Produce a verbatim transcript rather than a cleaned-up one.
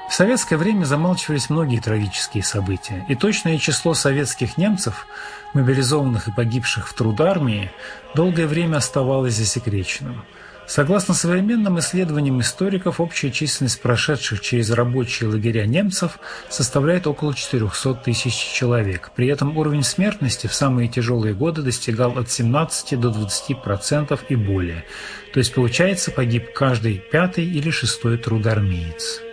В советское время замалчивались многие трагические события, и точное число советских немцев, мобилизованных и погибших в трудармии, долгое время оставалось засекреченным. Согласно современным исследованиям историков, общая численность прошедших через рабочие лагеря немцев составляет около четырехсот тысяч человек. При этом уровень смертности в самые тяжелые годы достигал от семнадцати до двадцати процентов и более. То есть, получается, погиб каждый пятый или шестой трудармеец.